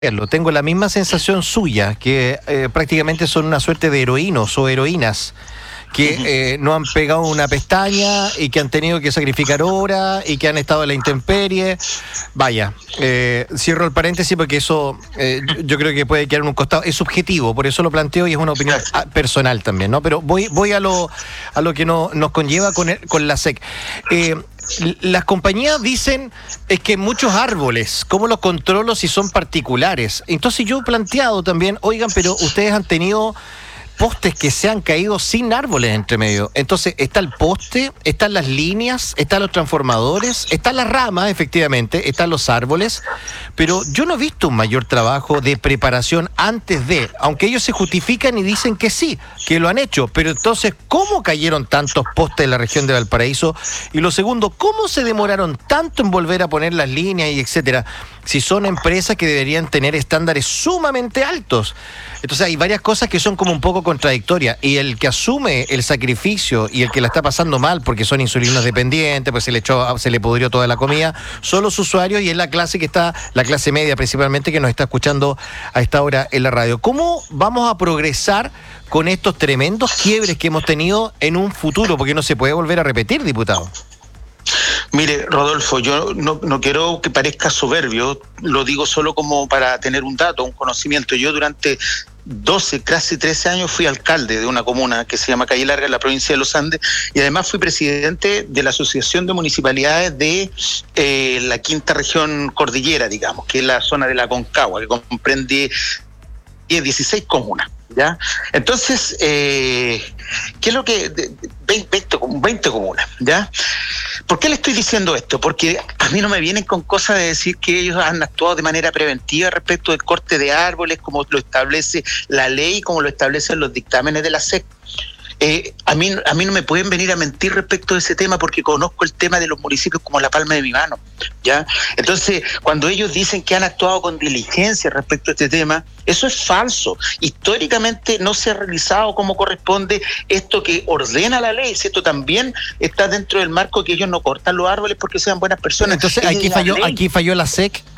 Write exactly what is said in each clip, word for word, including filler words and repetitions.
Tengo la misma sensación suya, que eh, prácticamente son una suerte de heroínos o heroínas que eh, no han pegado una pestaña y que han tenido que sacrificar horas y que han estado en la intemperie. Vaya, eh, cierro el paréntesis porque eso eh, yo creo que puede quedar en un costado. Es subjetivo, por eso lo planteo y es una opinión personal también, ¿no? Pero voy voy a lo a lo que no, nos conlleva con, el, con la S E C. Eh, Las compañías dicen es que muchos árboles, ¿cómo los controlo si son particulares? Entonces yo he planteado también, oigan, pero ustedes han tenido postes que se han caído sin árboles entre medio. Entonces está el poste, están las líneas, están los transformadores, están las ramas, efectivamente, están los árboles, pero yo no he visto un mayor trabajo de preparación antes de, aunque ellos se justifican y dicen que sí, que lo han hecho, pero entonces, ¿cómo cayeron tantos postes en la región de Valparaíso? Y lo segundo, ¿cómo se demoraron tanto en volver a poner las líneas y etcétera? Si son empresas que deberían tener estándares sumamente altos. Entonces hay varias cosas que son como un poco contradictorias, y el que asume el sacrificio y el que la está pasando mal porque son insulinos dependientes, pues se le echó, se le pudrió toda la comida, son los usuarios, y es la clase que está, la clase media principalmente, que nos está escuchando a esta hora en la radio. ¿Cómo vamos a progresar con estos tremendos quiebres que hemos tenido en un futuro? Porque no se puede volver a repetir, diputado. Mire, Rodolfo, yo no, no quiero que parezca soberbio, lo digo solo como para tener un dato, un conocimiento. Yo durante doce, casi trece años fui alcalde de una comuna que se llama Calle Larga, en la provincia de Los Andes, y además fui presidente de la Asociación de Municipalidades de eh, la quinta región cordillera, digamos, que es la zona de la Concagua, que comprende dieciséis comunas. ¿Ya? Entonces, eh, ¿qué es lo que...? veinte, veinte comunas, ¿ya? ¿Por qué le estoy diciendo esto? Porque a mí no me vienen con cosas de decir que ellos han actuado de manera preventiva respecto del corte de árboles, como lo establece la ley, como lo establecen los dictámenes de la S E C. Eh, a mí, a mí no me pueden venir a mentir respecto de ese tema, porque conozco el tema de los municipios como la palma de mi mano, ¿ya? Entonces, cuando ellos dicen que han actuado con diligencia respecto a este tema, eso es falso. Históricamente no se ha realizado como corresponde esto que ordena la ley, si esto también está dentro del marco que ellos no cortan los árboles porque sean buenas personas. Entonces, aquí falló, aquí falló la S E C.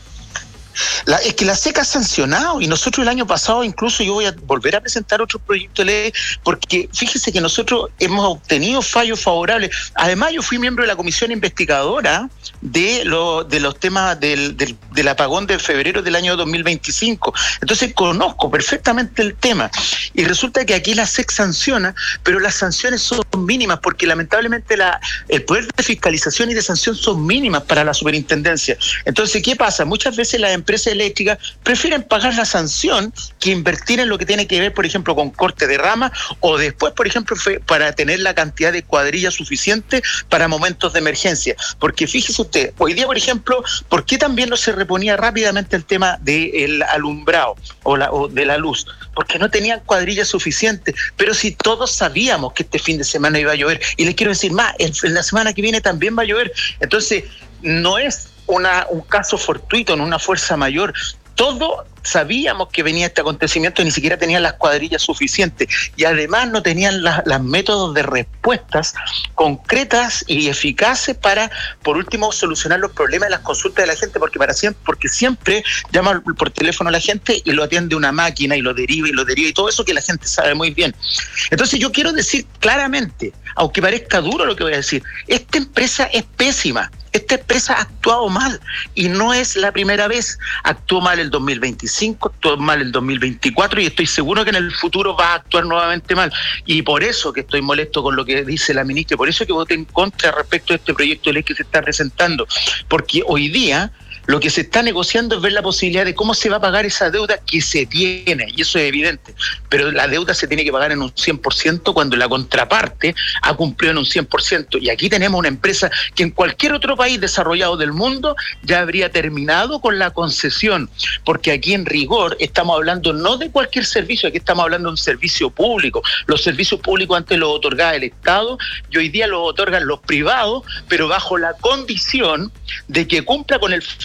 La, es que la S E C ha sancionado, y nosotros el año pasado incluso yo voy a volver a presentar otro proyecto de ley, porque fíjese que nosotros hemos obtenido fallos favorables. Además, yo fui miembro de la comisión investigadora de, lo, de los temas del, del, del apagón de febrero del año dos mil veinticinco. Entonces conozco perfectamente el tema, y resulta que aquí la S E C sanciona, pero las sanciones son mínimas, porque lamentablemente la, el poder de fiscalización y de sanción son mínimas para la superintendencia. Entonces, ¿qué pasa? Muchas veces las empresas eléctricas prefieren pagar la sanción que invertir en lo que tiene que ver, por ejemplo, con corte de rama, o después, por ejemplo, para tener la cantidad de cuadrillas suficiente para momentos de emergencia. Porque fíjese usted, hoy día, por ejemplo, ¿por qué también no se reponía rápidamente el tema del alumbrado o, la, o de la luz? Porque no tenían cuadrillas suficientes. Pero si todos sabíamos que este fin de semana iba a llover, y les quiero decir más, en la semana que viene también va a llover. Entonces, no es Una, un caso fortuito, en una fuerza mayor. Todos sabíamos que venía este acontecimiento y ni siquiera tenían las cuadrillas suficientes, y además no tenían las, las métodos de respuestas concretas y eficaces para, por último, solucionar los problemas de las consultas de la gente, porque para siempre, porque siempre llama por teléfono a la gente y lo atiende una máquina y lo deriva y lo deriva y todo eso que la gente sabe muy bien. Entonces yo quiero decir claramente, aunque parezca duro lo que voy a decir, esta empresa es pésima. Esta empresa ha actuado mal, y no es la primera vez. Actuó mal el dos mil veinticinco, actuó mal el dos mil veinticuatro, y estoy seguro que en el futuro va a actuar nuevamente mal. Y por eso que estoy molesto con lo que dice la ministra, y por eso que voté en contra respecto a este proyecto de ley que se está presentando. Porque hoy día lo que se está negociando es ver la posibilidad de cómo se va a pagar esa deuda que se tiene, y eso es evidente. Pero la deuda se tiene que pagar en un cien por ciento cuando la contraparte ha cumplido en un cien por ciento. Y aquí tenemos una empresa que en cualquier otro país desarrollado del mundo ya habría terminado con la concesión, porque aquí en rigor estamos hablando no de cualquier servicio, aquí estamos hablando de un servicio público. Los servicios públicos antes los otorgaba el Estado, y hoy día los otorgan los privados, pero bajo la condición de que cumpla con el fin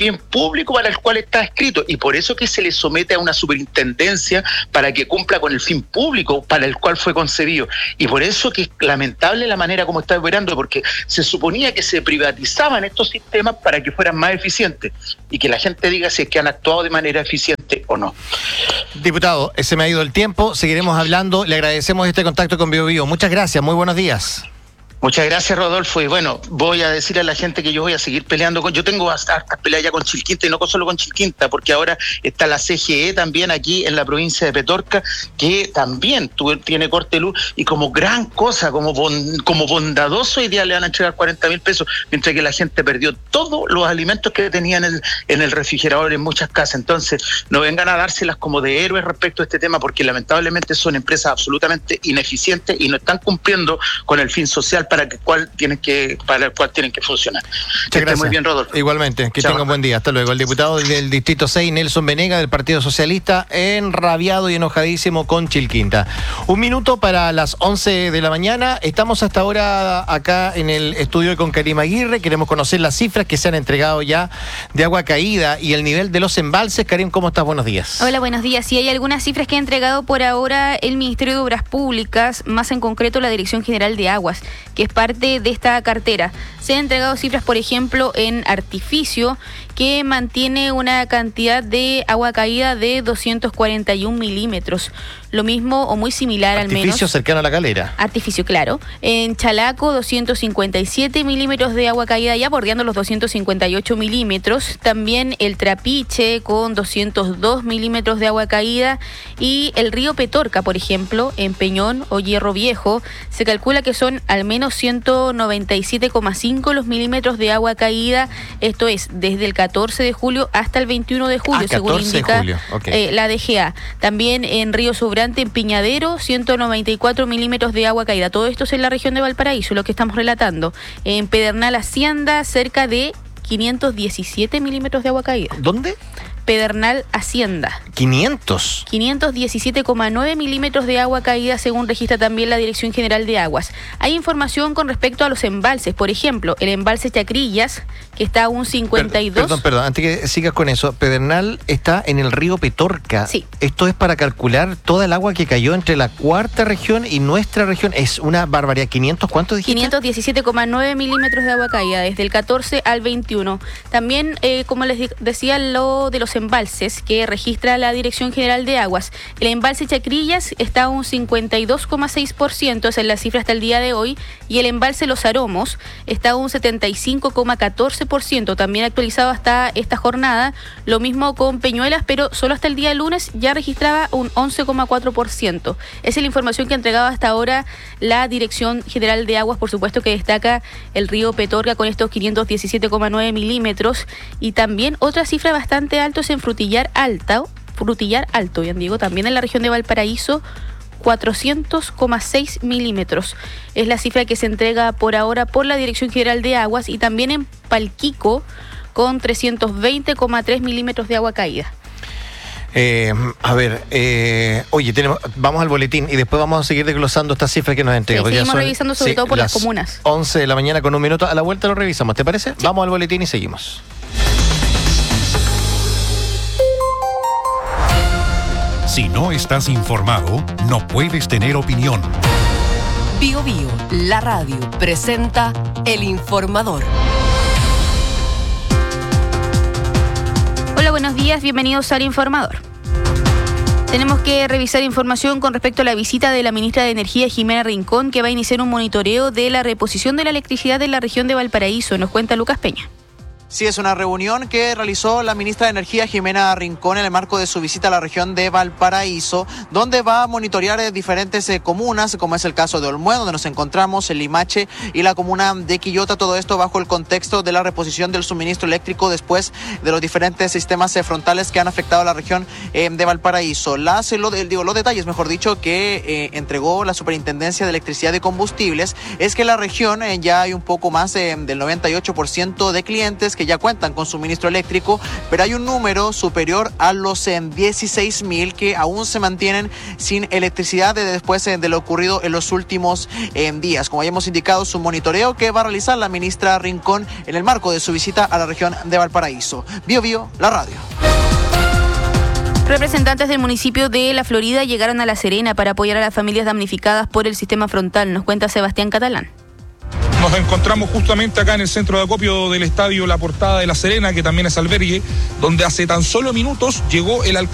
bien público para el cual está escrito, y por eso que se le somete a una superintendencia para que cumpla con el fin público para el cual fue concebido. Y por eso que es lamentable la manera como está operando, porque se suponía que se privatizaban estos sistemas para que fueran más eficientes y que la gente diga si es que han actuado de manera eficiente o no. Diputado, se me ha ido el tiempo, seguiremos hablando, le agradecemos este contacto con Bio Bio. Muchas gracias, muy buenos días. Muchas gracias, Rodolfo. Y bueno, voy a decir a la gente que yo voy a seguir peleando con... Yo tengo hartas peleas ya con Chilquinta, y no solo con Chilquinta, porque ahora está la C G E también aquí en la provincia de Petorca, que también tuve, tiene corte de luz, y como gran cosa, como, bon, como bondadoso, hoy día le van a entregar cuarenta mil pesos, mientras que la gente perdió todos los alimentos que tenía en el, en el refrigerador en muchas casas. Entonces, no vengan a dárselas como de héroes respecto a este tema, porque lamentablemente son empresas absolutamente ineficientes y no están cumpliendo con el fin social para el cual tienen que, para el cual tienen que funcionar. Que esté muy bien, Rodolfo. Igualmente, que tenga un buen día. Hasta luego. El diputado del Distrito seis, Nelson Venega, del Partido Socialista, enrabiado y enojadísimo con Chilquinta. Un minuto para las once de la mañana. Estamos hasta ahora acá en el estudio con Karim Aguirre. Queremos conocer las cifras que se han entregado ya de agua caída y el nivel de los embalses. Karim, ¿cómo estás? Buenos días. Hola, buenos días. Sí, hay algunas cifras que ha entregado por ahora el Ministerio de Obras Públicas, más en concreto la Dirección General de Aguas, que es parte de esta cartera. Se han entregado cifras, por ejemplo, en Artificio, que mantiene una cantidad de agua caída de doscientos cuarenta y un milímetros. Lo mismo o muy similar al menos. Artificio cercano a la calera. Artificio, claro. En Chalaco, doscientos cincuenta y siete milímetros de agua caída, ya bordeando los doscientos cincuenta y ocho milímetros. También el Trapiche con doscientos dos milímetros de agua caída. Y el río Petorca, por ejemplo, en Peñón o Hierro Viejo, se calcula que son al menos ciento noventa y siete coma cinco los milímetros de agua caída. Esto es desde el catorce de julio hasta el veintiuno de julio, ah, según indica okay. eh, la D G A. También en Río Sobrante, en Piñadero, ciento noventa y cuatro milímetros de agua caída. Todo esto es en la región de Valparaíso, lo que estamos relatando. En Pedernal Hacienda, cerca de quinientos diecisiete milímetros de agua caída. ¿Dónde? Pedernal Hacienda. quinientos. quinientos diecisiete coma nueve milímetros de agua caída, según registra también la Dirección General de Aguas. Hay información con respecto a los embalses. Por ejemplo, el embalse Chacrillas, que está a un cincuenta y dos... Perdón, perdón, antes que sigas con eso. Pedernal está en el río Petorca. Sí. Esto es para calcular toda el agua que cayó entre la cuarta región y nuestra región. Es una barbaridad. ¿quinientos cuánto dijiste? quinientos diecisiete coma nueve milímetros de agua caída, desde el catorce al veintiuno. También, eh, como les decía, lo de los embalses que registra la Dirección General de Aguas. El embalse Chacrillas está a un cincuenta y dos coma seis por ciento, esa es la cifra hasta el día de hoy, y el embalse Los Aromos está a un setenta y cinco coma catorce por ciento, también actualizado hasta esta jornada. Lo mismo con Peñuelas, pero solo hasta el día lunes ya registraba un once coma cuatro por ciento. Esa es la información que ha entregado hasta ahora la Dirección General de Aguas. Por supuesto que destaca el río Petorca con estos quinientos diecisiete coma nueve milímetros, y también otra cifra bastante alta en Frutillar Alto, Frutillar Alto, bien digo, también en la región de Valparaíso, cuatrocientos coma seis milímetros. Es la cifra que se entrega por ahora por la Dirección General de Aguas, y también en Palquico con trescientos veinte coma tres milímetros de agua caída. Eh, a ver, eh, oye, tenemos, vamos al boletín y después vamos a seguir desglosando estas cifras que nos entregan. Sí, seguimos son, revisando sobre sí, todo por las, las comunas. once de la mañana con un minuto. A la vuelta lo revisamos, ¿te parece? Sí. Vamos al boletín y seguimos. Si no estás informado, no puedes tener opinión. Bio Bio, la radio, presenta El Informador. Hola, buenos días, bienvenidos al Informador. Tenemos que revisar información con respecto a la visita de la ministra de Energía, Jimena Rincón, que va a iniciar un monitoreo de la reposición de la electricidad en la región de Valparaíso. Nos cuenta Lucas Peña. Sí, es una reunión que realizó la ministra de Energía, Jimena Rincón, en el marco de su visita a la región de Valparaíso, donde va a monitorear diferentes eh, comunas, como es el caso de Olmué, donde nos encontramos, el Limache y la comuna de Quillota. Todo esto bajo el contexto de la reposición del suministro eléctrico después de los diferentes sistemas eh, frontales que han afectado a la región eh, de Valparaíso. Las, lo, digo, los detalles, mejor dicho, que eh, entregó la Superintendencia de Electricidad y Combustibles es que en la región eh, ya hay un poco más eh, del noventa y ocho por ciento de clientes que ya cuentan con suministro eléctrico, pero hay un número superior a los dieciséis mil que aún se mantienen sin electricidad después de lo ocurrido en los últimos eh, días. Como ya hemos indicado, es un monitoreo que va a realizar la ministra Rincón en el marco de su visita a la región de Valparaíso. Bio Bio, la radio. Representantes del municipio de La Florida llegaron a La Serena para apoyar a las familias damnificadas por el sistema frontal. Nos cuenta Sebastián Catalán. Nos encontramos justamente acá en el centro de acopio del estadio La Portada de La Serena, que también es albergue, donde hace tan solo minutos llegó el alcalde